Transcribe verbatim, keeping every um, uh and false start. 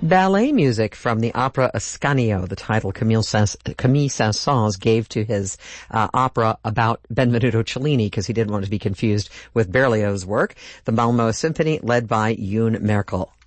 Ballet music from the opera Ascanio, the title Camille, Saint- Camille Saint-Saëns gave to his uh, opera about Benvenuto Cellini, because he didn't want to be confused with Berlioz's work. The Malmö Symphony, led by Yoon Merkel.